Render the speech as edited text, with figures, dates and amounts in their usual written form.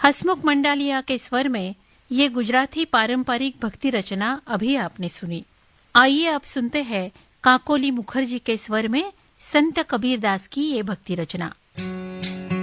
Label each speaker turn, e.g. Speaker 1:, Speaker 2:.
Speaker 1: हसमुख मंडालिया के स्वर में ये गुजराती पारंपरिक भक्ति रचना अभी आपने सुनी। आइए अब सुनते हैं काकोली मुखर्जी के स्वर में संत कबीरदास की ये भक्ति रचना।